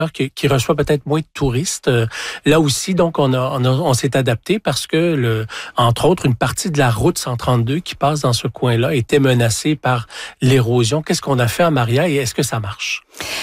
qui reçoit peut-être moins de touristes. Là aussi, donc, on s'est adapté parce que, entre autres, une partie de la route 132 qui passe dans ce coin-là était menacée par l'érosion. Qu'est-ce qu'on a fait à Maria et est-ce que ça marche?